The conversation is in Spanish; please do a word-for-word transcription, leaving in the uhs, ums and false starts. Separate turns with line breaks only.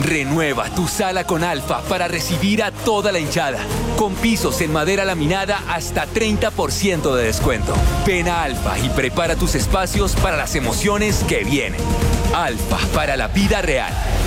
Renueva tu sala con Alfa para recibir a toda la hinchada. Con pisos en madera laminada hasta treinta por ciento de descuento. Ven a Alfa y prepara tus espacios para las emociones que vienen. Alfa, para la vida real.